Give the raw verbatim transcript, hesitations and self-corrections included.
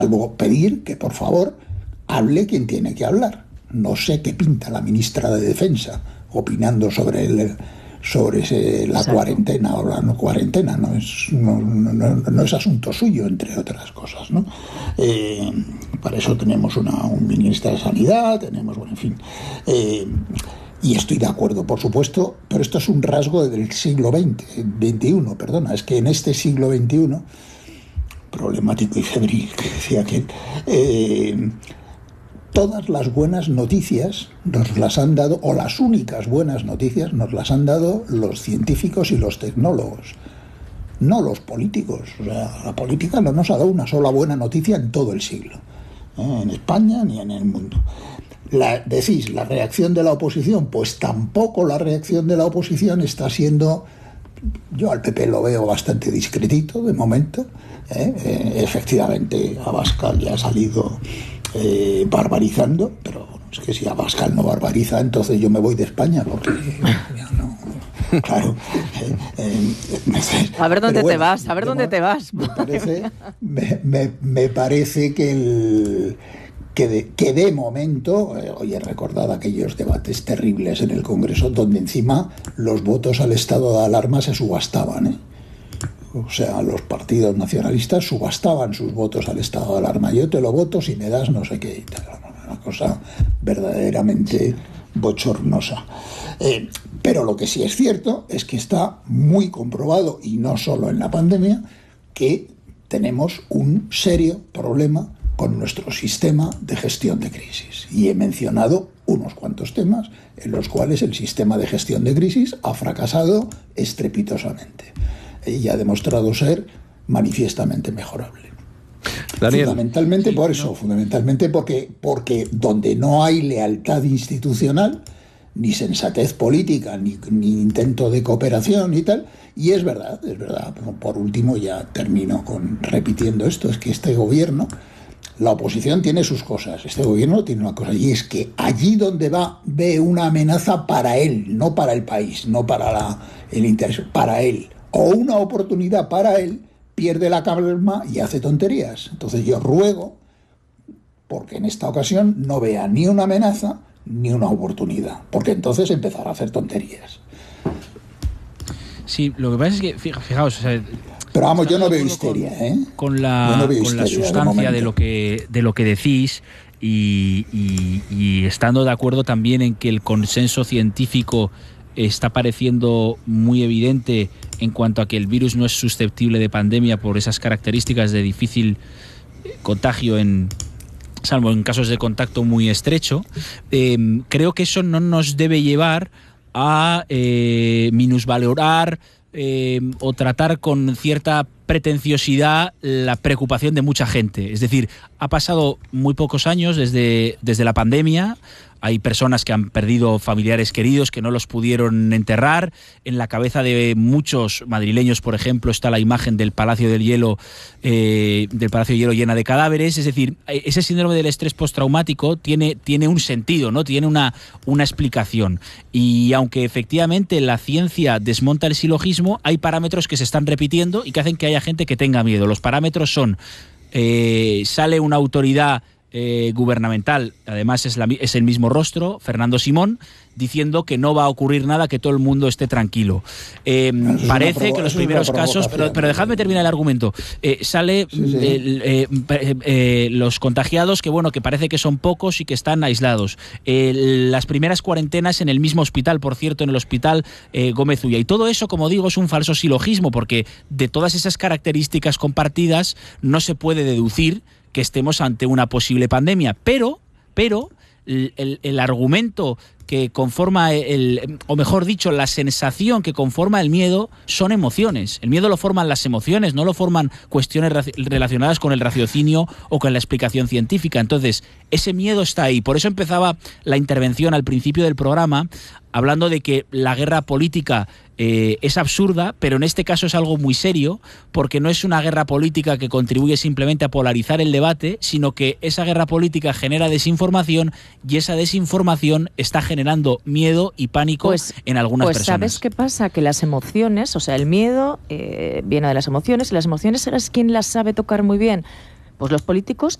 salvo pedir que, por favor, hable quien tiene que hablar. No sé qué pinta la ministra de Defensa opinando sobre el, sobre ese, la Exacto. cuarentena o la no cuarentena. No es, no, no, no es asunto suyo, entre otras cosas, ¿no? Eh, para eso tenemos una, un ministro de Sanidad, tenemos, bueno, en fin... Eh, Y estoy de acuerdo, por supuesto, pero esto es un rasgo del siglo veinte, veintiuno, perdona, es que en este siglo veintiuno, problemático y febril, que decía aquel, eh, todas las buenas noticias nos las han dado, o las únicas buenas noticias nos las han dado los científicos y los tecnólogos, no los políticos. O sea, la política no nos ha dado una sola buena noticia en todo el siglo, ¿eh? En España ni en el mundo. La, decís, la reacción de la oposición, pues tampoco la reacción de la oposición está siendo, yo al P P lo veo bastante discretito de momento, ¿eh? Eh, efectivamente Abascal ya ha salido eh, barbarizando, pero es que si Abascal no barbariza, entonces yo me voy de España, porque ya no, claro. Eh, eh, a ver dónde bueno, te vas, a ver dónde te vas. Me parece, me, me, me parece que el... Que de, que de momento, eh, oye, recordad aquellos debates terribles en el Congreso donde encima los votos al estado de alarma se subastaban, ¿eh? O sea, los partidos nacionalistas subastaban sus votos al estado de alarma. Yo te lo voto si me das no sé qué. Una cosa verdaderamente bochornosa. Eh, pero lo que sí es cierto es que está muy comprobado, y no solo en la pandemia, que tenemos un serio problema con nuestro sistema de gestión de crisis. Y he mencionado unos cuantos temas en los cuales el sistema de gestión de crisis ha fracasado estrepitosamente y ha demostrado ser manifiestamente mejorable. Daniel. Fundamentalmente sí, por eso, no. fundamentalmente porque, porque donde no hay lealtad institucional, ni sensatez política, ni, ni intento de cooperación y tal, y es verdad, es verdad, por último ya termino con repitiendo esto, es que este gobierno, la oposición tiene sus cosas, este gobierno tiene una cosa, y es que allí donde va ve una amenaza para él, no para el país, no para la, el interés, para él, o una oportunidad para él, pierde la calma y hace tonterías. Entonces yo ruego porque en esta ocasión no vea ni una amenaza ni una oportunidad, porque entonces empezará a hacer tonterías. Sí, lo que pasa es que, fijaos, o sea, pero vamos, yo no veo histeria, ¿eh? Con la, no veo con la sustancia de, de lo que de lo que decís y, y, y estando de acuerdo también en que el consenso científico está pareciendo muy evidente en cuanto a que el virus no es susceptible de pandemia por esas características de difícil contagio en salvo en casos de contacto muy estrecho. Eh, creo que eso no nos debe llevar a eh, minusvalorar Eh, o tratar con cierta pretenciosidad la preocupación de mucha gente. Es decir, ha pasado muy pocos años desde, desde la pandemia. Hay personas que han perdido familiares queridos que no los pudieron enterrar. En la cabeza de muchos madrileños, por ejemplo, está la imagen del Palacio del Hielo, eh, del Palacio del Hielo llena de cadáveres. Es decir, ese síndrome del estrés postraumático tiene, tiene un sentido, ¿no? Tiene una, una explicación. Y aunque efectivamente la ciencia desmonta el silogismo, hay parámetros que se están repitiendo y que hacen que haya gente que tenga miedo. Los parámetros son, eh, sale una autoridad Eh, gubernamental, además es, la, es el mismo rostro, Fernando Simón, diciendo que no va a ocurrir nada, que todo el mundo esté tranquilo. Eh, parece provo- que los primeros casos, pero, pero dejadme terminar el argumento, eh, sale sí, sí. Eh, eh, eh, los contagiados, que bueno, que parece que son pocos y que están aislados. Eh, las primeras cuarentenas en el mismo hospital, por cierto, en el hospital eh, Gómez Ulla. Y todo eso, como digo, es un falso silogismo, porque de todas esas características compartidas no se puede deducir que estemos ante una posible pandemia, pero, pero el, el, el argumento que conforma el, o mejor dicho, la sensación que conforma el miedo son emociones. El miedo lo forman las emociones, no lo forman cuestiones relacionadas con el raciocinio o con la explicación científica. Entonces, ese miedo está ahí. Por eso empezaba la intervención al principio del programa hablando de que la guerra política eh, es absurda, pero en este caso es algo muy serio, porque no es una guerra política que contribuye simplemente a polarizar el debate, sino que esa guerra política genera desinformación y esa desinformación está generando miedo y pánico pues, en algunas pues personas. ¿Sabes qué pasa? Que las emociones, o sea, el miedo eh, viene de las emociones, y las emociones es quien las sabe tocar muy bien. Pues los políticos